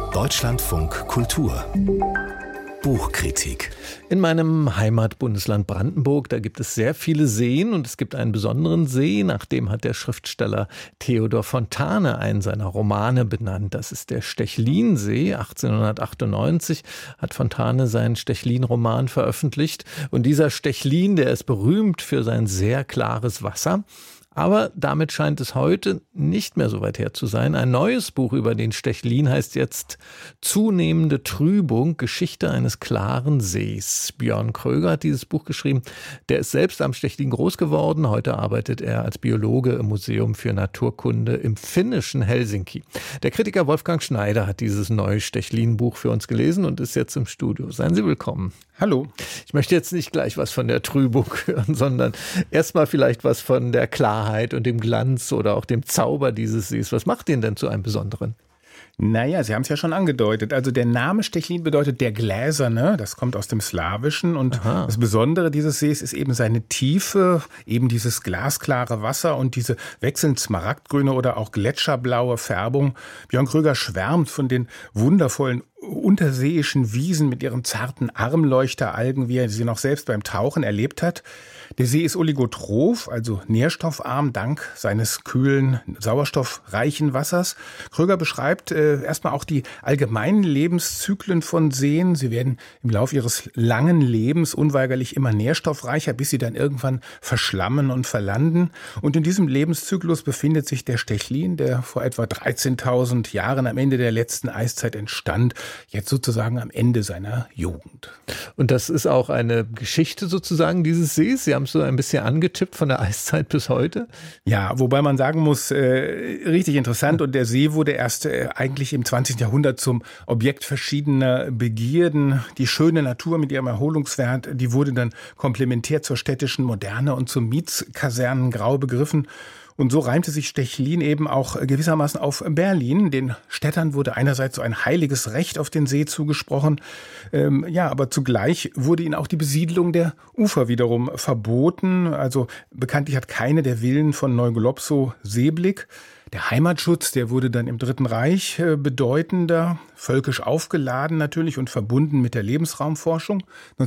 Deutschlandfunk Kultur Buchkritik. In meinem Heimatbundesland Brandenburg, da gibt es sehr viele Seen und es gibt einen besonderen See, nach dem hat der Schriftsteller Theodor Fontane einen seiner Romane benannt. Das ist der Stechlinsee. 1898 hat Fontane seinen Stechlin-Roman veröffentlicht. Und dieser Stechlin, der ist berühmt für sein sehr klares Wasser. Aber damit scheint es heute nicht mehr so weit her zu sein. Ein neues Buch über den Stechlin heißt jetzt Zunehmende Trübung, Geschichte eines klaren Sees. Björn Kröger hat dieses Buch geschrieben. Der ist selbst am Stechlin groß geworden. Heute arbeitet er als Biologe im Museum für Naturkunde im finnischen Helsinki. Der Kritiker Wolfgang Schneider hat dieses neue Stechlin-Buch für uns gelesen und ist jetzt im Studio. Seien Sie willkommen. Hallo. Ich möchte jetzt nicht gleich was von der Trübung hören, sondern erstmal vielleicht was von der Klarheit und dem Glanz oder auch dem Zauber dieses Sees. Was macht den denn zu einem Besonderen? Naja, Sie haben es ja schon angedeutet. Also der Name Stechlin bedeutet der Gläserne. Das kommt aus dem Slawischen. Und Das Besondere dieses Sees ist eben seine Tiefe, eben dieses glasklare Wasser und diese wechselnd smaragdgrüne oder auch gletscherblaue Färbung. Björn Kröger schwärmt von den wundervollen unterseeischen Wiesen mit ihren zarten Armleuchteralgen, wie er sie noch selbst beim Tauchen erlebt hat. Der See ist oligotroph, also nährstoffarm, dank seines kühlen, sauerstoffreichen Wassers. Kröger beschreibt erstmal auch die allgemeinen Lebenszyklen von Seen. Sie werden im Laufe ihres langen Lebens unweigerlich immer nährstoffreicher, bis sie dann irgendwann verschlammen und verlanden. Und in diesem Lebenszyklus befindet sich der Stechlin, der vor etwa 13.000 Jahren am Ende der letzten Eiszeit entstand, jetzt sozusagen am Ende seiner Jugend. Und das ist auch eine Geschichte sozusagen dieses Sees. Sie haben es so ein bisschen angetippt von der Eiszeit bis heute. Ja, wobei man sagen muss, richtig interessant. Und der See wurde erst eigentlich im 20. Jahrhundert zum Objekt verschiedener Begierden. Die schöne Natur mit ihrem Erholungswert, die wurde dann komplementär zur städtischen Moderne und zum Mietskasernengrau begriffen. Und so reimte sich Stechlin eben auch gewissermaßen auf Berlin. Den Städtern wurde einerseits so ein heiliges Recht auf den See zugesprochen, aber zugleich wurde ihnen auch die Besiedlung der Ufer wiederum verboten. Also bekanntlich hat keine der Villen von Neugolopsow Seeblick. Der Heimatschutz, der wurde dann im Dritten Reich bedeutender, völkisch aufgeladen natürlich und verbunden mit der Lebensraumforschung.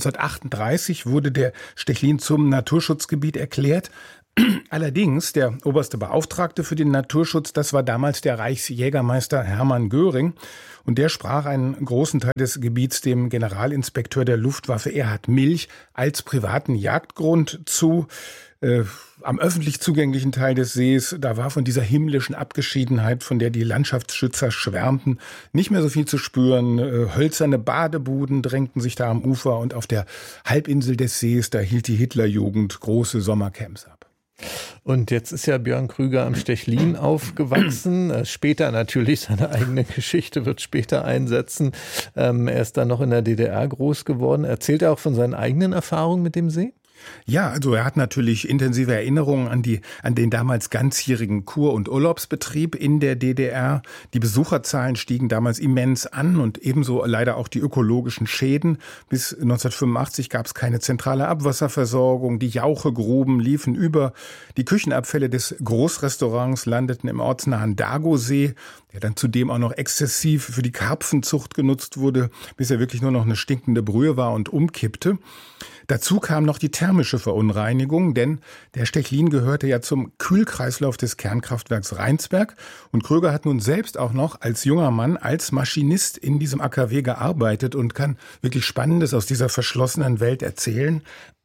1938 wurde der Stechlin zum Naturschutzgebiet erklärt. Allerdings, der oberste Beauftragte für den Naturschutz, das war damals der Reichsjägermeister Hermann Göring. Und der sprach einen großen Teil des Gebiets dem Generalinspekteur der Luftwaffe Erhard Milch als privaten Jagdgrund zu. Am öffentlich zugänglichen Teil des Sees, da war von dieser himmlischen Abgeschiedenheit, von der die Landschaftsschützer schwärmten, nicht mehr so viel zu spüren. Hölzerne Badebuden drängten sich da am Ufer und auf der Halbinsel des Sees, da hielt die Hitlerjugend große Sommercamps ab. Und jetzt ist ja Björn Kröger am Stechlin aufgewachsen. Später natürlich, seine eigene Geschichte wird später einsetzen. Er ist dann noch in der DDR groß geworden. Erzählt er auch von seinen eigenen Erfahrungen mit dem See? Ja, also er hat natürlich intensive Erinnerungen an den damals ganzjährigen Kur- und Urlaubsbetrieb in der DDR. Die Besucherzahlen stiegen damals immens an und ebenso leider auch die ökologischen Schäden. Bis 1985 gab es keine zentrale Abwasserversorgung. Die Jauchegruben liefen über. Die Küchenabfälle des Großrestaurants landeten im ortsnahen Dagosee, der dann zudem auch noch exzessiv für die Karpfenzucht genutzt wurde, bis er wirklich nur noch eine stinkende Brühe war und umkippte. Dazu kam noch die thermische Verunreinigung, denn der Stechlin gehörte ja zum Kühlkreislauf des Kernkraftwerks Rheinsberg. Und Kröger hat nun selbst auch noch als junger Mann als Maschinist in diesem AKW gearbeitet und kann wirklich Spannendes aus dieser verschlossenen Welt erzählen.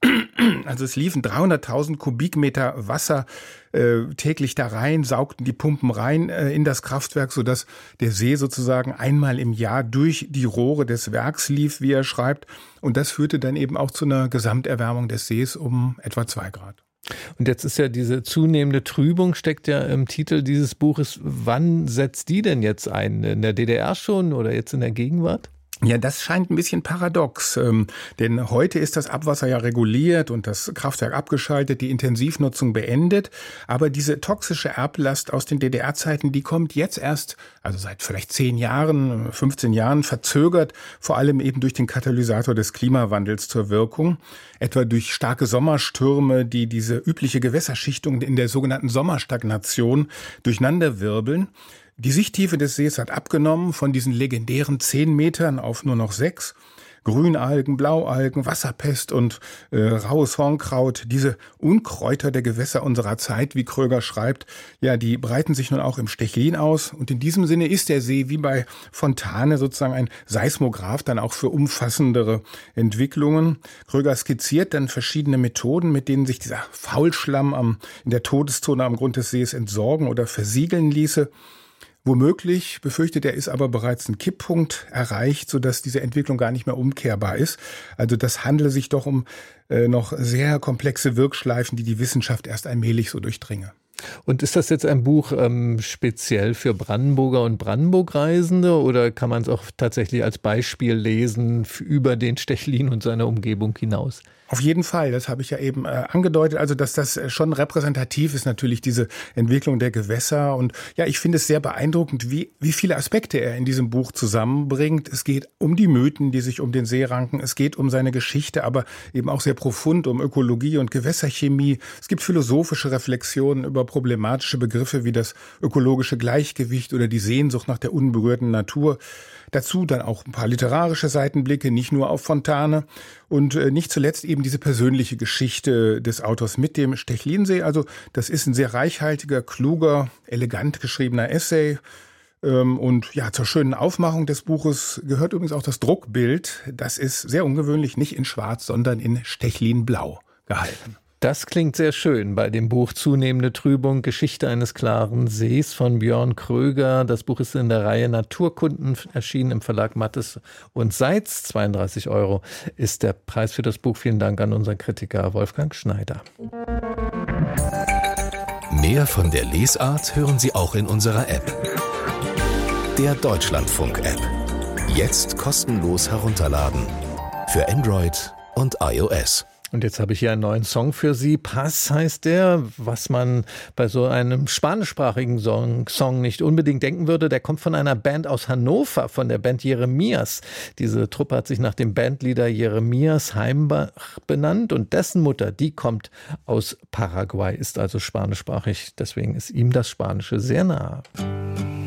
Also es liefen 300.000 Kubikmeter Wasser täglich da rein, saugten die Pumpen rein in das Kraftwerk, sodass der See sozusagen einmal im Jahr durch die Rohre des Werks lief, wie er schreibt. Und das führte dann eben auch zu einer Gesamterwärmung des Sees um etwa 2 Grad. Und jetzt ist ja diese zunehmende Trübung, steckt ja im Titel dieses Buches. Wann setzt die denn jetzt ein? In der DDR schon oder jetzt in der Gegenwart? Ja, das scheint ein bisschen paradox, denn heute ist das Abwasser ja reguliert und das Kraftwerk abgeschaltet, die Intensivnutzung beendet, aber diese toxische Erblast aus den DDR-Zeiten, die kommt jetzt erst, also seit vielleicht 10 Jahren, 15 Jahren verzögert, vor allem eben durch den Katalysator des Klimawandels zur Wirkung, etwa durch starke Sommerstürme, die diese übliche Gewässerschichtung in der sogenannten Sommerstagnation durcheinanderwirbeln. Die Sichttiefe des Sees hat abgenommen von diesen legendären 10 Metern auf nur noch 6. Grünalgen, Blaualgen, Wasserpest und raues Hornkraut, diese Unkräuter der Gewässer unserer Zeit, wie Kröger schreibt, ja, die breiten sich nun auch im Stechlin aus. Und in diesem Sinne ist der See wie bei Fontane sozusagen ein Seismograph, dann auch für umfassendere Entwicklungen. Kröger skizziert dann verschiedene Methoden, mit denen sich dieser Faulschlamm in der Todeszone am Grund des Sees entsorgen oder versiegeln ließe. Womöglich, befürchtet er, ist aber bereits ein Kipppunkt erreicht, sodass diese Entwicklung gar nicht mehr umkehrbar ist. Also das handele sich doch um noch sehr komplexe Wirkschleifen, die die Wissenschaft erst allmählich so durchdringe. Und ist das jetzt ein Buch speziell für Brandenburger und Brandenburg-Reisende oder kann man es auch tatsächlich als Beispiel lesen über den Stechlin und seine Umgebung hinaus? Auf jeden Fall, das habe ich ja eben angedeutet, also dass das schon repräsentativ ist, natürlich diese Entwicklung der Gewässer. Und ja, ich finde es sehr beeindruckend, wie viele Aspekte er in diesem Buch zusammenbringt. Es geht um die Mythen, die sich um den See ranken, es geht um seine Geschichte, aber eben auch sehr profund um Ökologie und Gewässerchemie. Es gibt philosophische Reflexionen über problematische Begriffe wie das ökologische Gleichgewicht oder die Sehnsucht nach der unberührten Natur. Dazu dann auch ein paar literarische Seitenblicke, nicht nur auf Fontane und nicht zuletzt eben diese persönliche Geschichte des Autors mit dem Stechlinsee. Also das ist ein sehr reichhaltiger, kluger, elegant geschriebener Essay. Und ja, zur schönen Aufmachung des Buches gehört übrigens auch das Druckbild. Das ist sehr ungewöhnlich, nicht in Schwarz, sondern in Stechlinblau gehalten. Das klingt sehr schön bei dem Buch Zunehmende Trübung, Geschichte eines klaren Sees von Björn Kröger. Das Buch ist in der Reihe Naturkunden erschienen im Verlag Mattes und Seitz. 32 € ist der Preis für das Buch. Vielen Dank an unseren Kritiker Wolfgang Schneider. Mehr von der Lesart hören Sie auch in unserer App. Der Deutschlandfunk-App. Jetzt kostenlos herunterladen. Für Android und iOS. Und jetzt habe ich hier einen neuen Song für Sie. Paz heißt der, was man bei so einem spanischsprachigen Song nicht unbedingt denken würde. Der kommt von einer Band aus Hannover, von der Band Jeremias. Diese Truppe hat sich nach dem Bandleader Jeremias Heimbach benannt und dessen Mutter, die kommt aus Paraguay, ist also spanischsprachig. Deswegen ist ihm das Spanische sehr nahe.